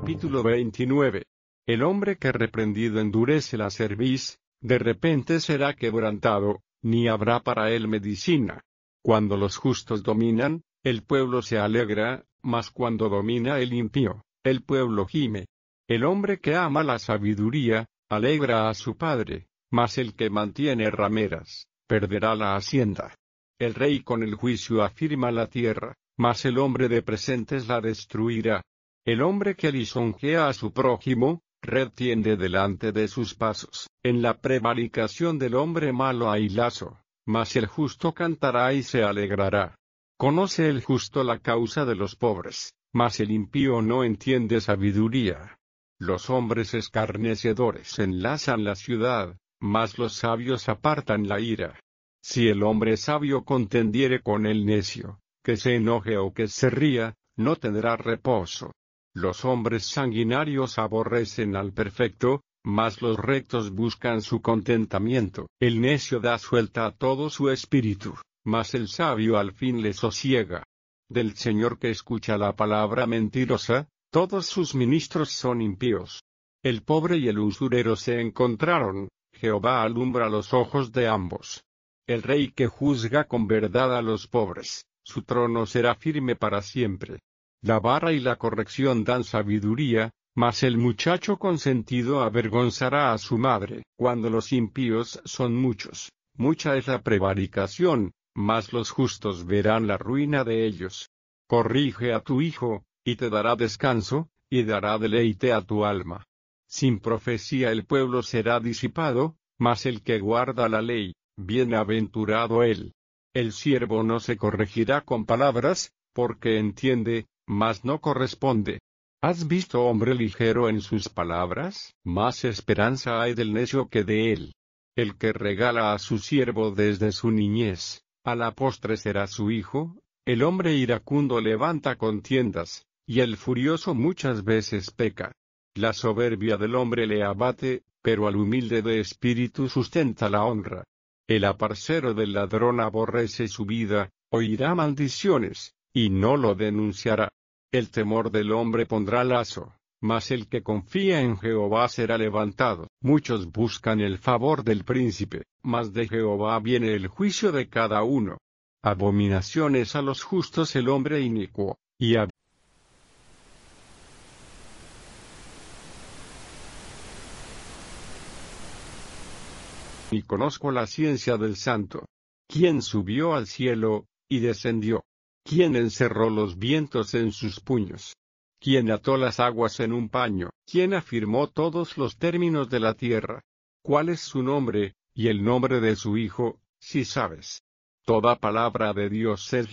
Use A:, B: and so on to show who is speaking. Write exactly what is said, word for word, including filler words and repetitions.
A: Capítulo veintinueve. El hombre que reprendido endurece la cerviz, de repente será quebrantado, ni habrá para él medicina. Cuando los justos dominan, el pueblo se alegra, mas cuando domina el impío, el pueblo gime. El hombre que ama la sabiduría, alegra a su padre, mas el que mantiene rameras, perderá la hacienda. El rey con el juicio afirma la tierra, mas el hombre de presentes la destruirá. El hombre que lisonjea a su prójimo, red tiende delante de sus pasos. En la prevaricación del hombre malo hay lazo, mas el justo cantará y se alegrará. Conoce el justo la causa de los pobres, mas el impío no entiende sabiduría. Los hombres escarnecedores enlazan la ciudad, mas los sabios apartan la ira. Si el hombre sabio contendiere con el necio, que se enoje o que se ría, no tendrá reposo. Los hombres sanguinarios aborrecen al perfecto, mas los rectos buscan su contentamiento. El necio da suelta a todo su espíritu, mas el sabio al fin le sosiega. Del Señor que escucha la palabra mentirosa, todos sus ministros son impíos. El pobre y el usurero se encontraron, Jehová alumbra los ojos de ambos. El rey que juzga con verdad a los pobres, su trono será firme para siempre. La vara y la corrección dan sabiduría, mas el muchacho consentido avergonzará a su madre. Cuando los impíos son muchos, mucha es la prevaricación, mas los justos verán la ruina de ellos. Corrige a tu hijo, y te dará descanso, y dará deleite a tu alma. Sin profecía el pueblo será disipado, mas el que guarda la ley, bienaventurado él. El siervo no se corregirá con palabras, porque entiende, mas no corresponde. ¿Has visto hombre ligero en sus palabras? Más esperanza hay del necio que de él. El que regala a su siervo desde su niñez, a la postre será su hijo. El hombre iracundo levanta contiendas, y el furioso muchas veces peca. La soberbia del hombre le abate, pero al humilde de espíritu sustenta la honra. El aparcero del ladrón aborrece su vida, oirá maldiciones, y no lo denunciará. El temor del hombre pondrá lazo, mas el que confía en Jehová será levantado. Muchos buscan el favor del príncipe, mas de Jehová viene el juicio de cada uno. Abominaciones a los justos el hombre inicuo, y a y conozco la ciencia del santo. ¿Quién subió al cielo, y descendió? ¿Quién encerró los vientos en sus puños? ¿Quién ató las aguas en un paño? ¿Quién afirmó todos los términos de la tierra? ¿Cuál es su nombre, y el nombre de su Hijo, si sabes? Toda palabra de Dios es